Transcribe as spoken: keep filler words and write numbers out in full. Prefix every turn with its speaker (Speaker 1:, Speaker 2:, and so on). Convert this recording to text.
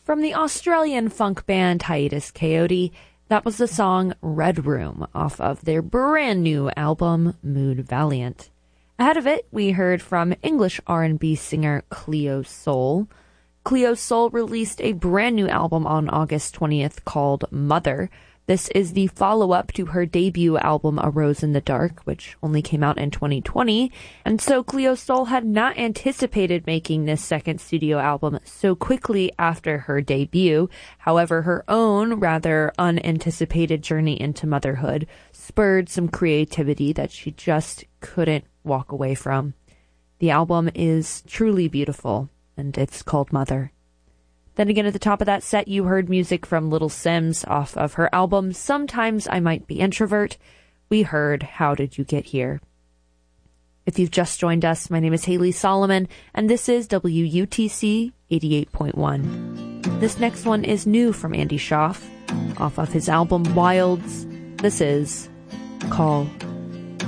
Speaker 1: From the Australian funk band Hiatus Kaiyote, that was the song Red Room off of their brand new album Mood Valiant. Ahead of it, we heard from English R and B singer Cleo Sol. Cleo Sol released a brand new album on August twentieth called Mother. This is the follow-up to her debut album, A Rose in the Dark, which only came out in twenty twenty. And so Cleo Sol had not anticipated making this second studio album so quickly after her debut. However, her own rather unanticipated journey into motherhood spurred some creativity that she just couldn't walk away from. The album is truly beautiful, and it's called Mother. Then again, at the top of that set, you heard music from Little Simz off of her album Sometimes I Might Be Introvert. We heard How Did You Get Here? If you've just joined us, my name is Haley Solomon, and this is W U T C eighty-eight point one. This next one is new from Andy Schaaf, off of his album Wilds. This is Call